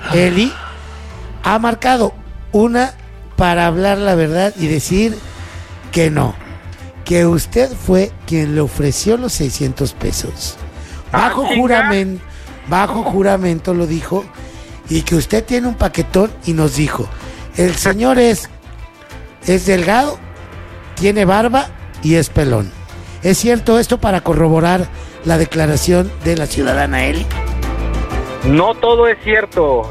Eli, ha marcado una para hablar la verdad y decir que no, que usted fue quien le ofreció los 600 pesos. Bajo juramento lo dijo, y que usted tiene un paquetón y nos dijo, el señor es delgado, tiene barba y es pelón. ¿Es cierto esto para corroborar la declaración de la ciudadana Eli? No todo es cierto.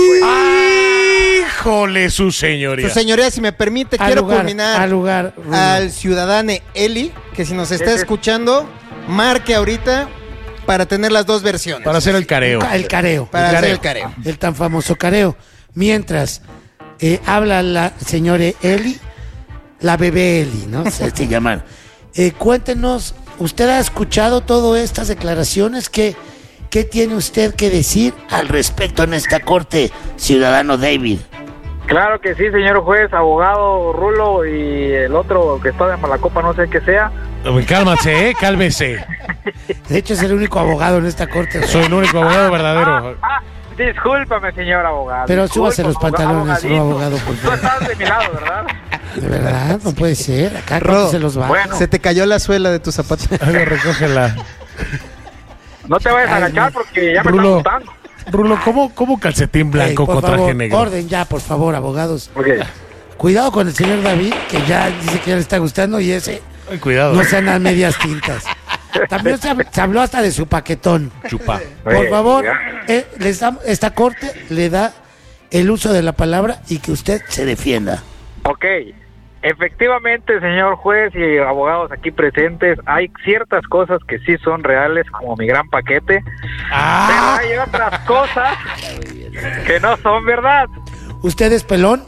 ¡Híjole, su señoría! Su señoría, si me permite, quiero culminar al ciudadano Eli, que si nos está escuchando, marque ahorita para tener las dos versiones. Para hacer el careo. El careo. Para hacer el careo. El tan famoso careo. Mientras habla la señora Eli, la bebé Eli, ¿no? Se llaman. Cuéntenos, ¿usted ha escuchado todas estas declaraciones? ¿Qué tiene usted que decir al respecto en esta corte, ciudadano David? Claro que sí, señor juez, abogado Rulo y el otro que está de Malacopa, no sé qué sea. Cálmate, cálmese. De hecho, es el único abogado en esta corte. Soy el único abogado verdadero. Discúlpame, señor abogado. Pero súbase los pantalones, abogado, por favor. Tú estás de mi lado, ¿verdad? De verdad, no puede ser. Acá se los va. Bueno. Se te cayó la suela de tu zapato. Recógela. No te vayas a agachar porque ya me están gustando. Rulo, ¿cómo calcetín blanco con traje negro? Orden ya, por favor, abogados. Okay. Cuidado con el señor David, que ya dice que ya le está gustando y ese... Ay, cuidado. No sean a medias tintas. También se habló hasta de su paquetón. Chupa. Por favor, esta corte le da el uso de la palabra y que usted se defienda. Ok. Efectivamente, señor juez y abogados aquí presentes, hay ciertas cosas que sí son reales, como mi gran paquete, pero hay otras cosas que no son verdad. ¿Usted es pelón?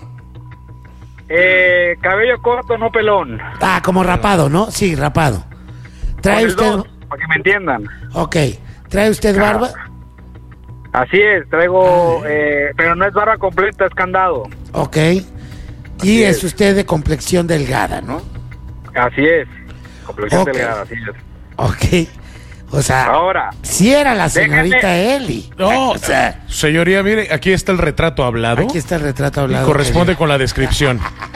Cabello corto, no pelón. Como rapado, ¿no? Sí, rapado. ¿Trae usted? Para que me entiendan. Ok. ¿Trae usted barba? Así es, traigo, pero no es barba completa, es candado. Ok. Y es usted de complexión delgada, ¿no? Así es, complexión delgada, así es. Ok. O sea, ahora, si era la señorita Eli. No, o sea, señoría, mire, aquí está el retrato hablado. Aquí está el retrato hablado. Y corresponde con la descripción.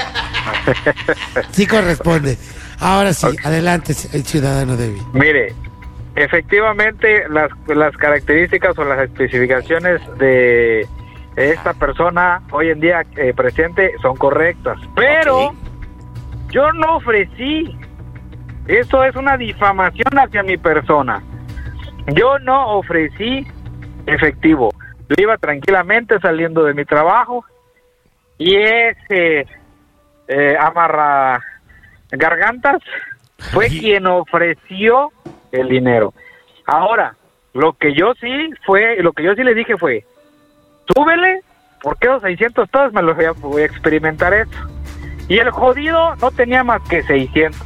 Sí corresponde. Ahora sí, adelante, el ciudadano David. Mire, efectivamente las características o las especificaciones de esta persona hoy en día presente son correctas, pero yo no ofrecí. Eso es una difamación hacia mi persona. Yo no ofrecí efectivo. Yo iba tranquilamente saliendo de mi trabajo y ese amarra gargantas fue quien ofreció el dinero. Ahora, lo que yo sí le dije fue, súbele, porque esos 600 pesos me los voy a experimentar eso. Y el jodido no tenía más que 600.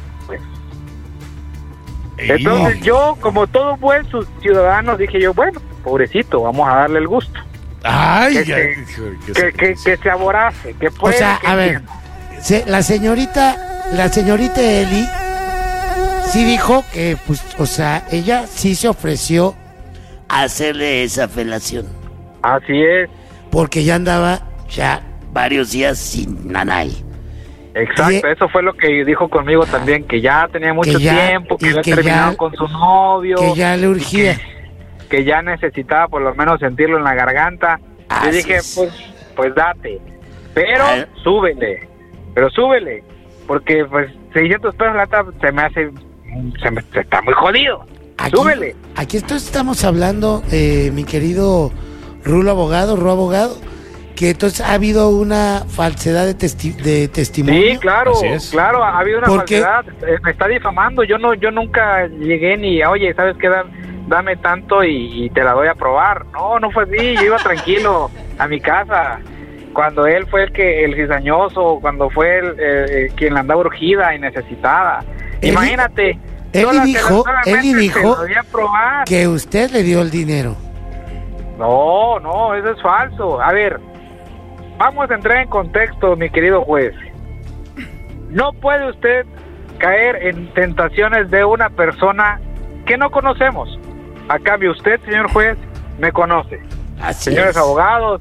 Entonces yo, como todo buen ciudadano, dije yo, bueno, pobrecito, vamos a darle el gusto. Que se aborace, que puede. O sea, que a ver, la señorita Eli sí dijo que, pues, o sea, ella sí se ofreció a hacerle esa felación. Así es. Porque ya andaba varios días sin nanay. Exacto, eso fue lo que dijo conmigo también, que ya tenía mucho tiempo, que había terminado con su novio, que ya le urgía, que ya necesitaba por lo menos sentirlo en la garganta. Y dije, pues date, pero súbele, porque pues 600 pesos lata se me hace, se está muy jodido. Súbele. Aquí estamos hablando, mi querido Rulo abogado, que entonces ha habido una falsedad de testimonio. Sí, claro, ha habido una falsedad. Me está difamando. Yo nunca llegué ni, oye, ¿sabes qué? Dame tanto y te la doy a probar. No fue así. Yo iba tranquilo a mi casa. Cuando él fue el cizañoso, cuando fue quien la andaba urgida y necesitada. Imagínate. Eli dijo que usted le dio el dinero. No, eso es falso. A ver, vamos a entrar en contexto, mi querido juez. No puede usted caer en tentaciones de una persona que no conocemos. A cambio, usted, señor juez, me conoce. Señores abogados,